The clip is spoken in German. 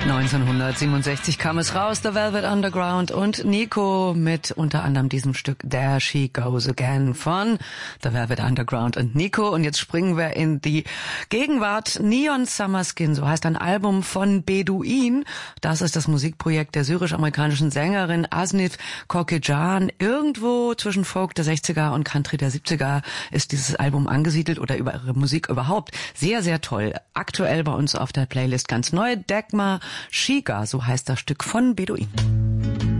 1967 kam es raus, The Velvet Underground und Nico mit unter anderem diesem Stück There She Goes Again von The Velvet Underground und Nico. Und jetzt springen wir in die Gegenwart. Neon Summer Skin, so heißt ein Album von Beduin. Das ist das Musikprojekt der syrisch-amerikanischen Sängerin Asnif Korkecan. Irgendwo zwischen Folk der 60er und Country der 70er ist dieses Album angesiedelt oder über ihre Musik überhaupt. Sehr, sehr toll. Aktuell bei uns auf der Playlist ganz neu. Dagmar Shiga, so heißt das Stück von Beduin.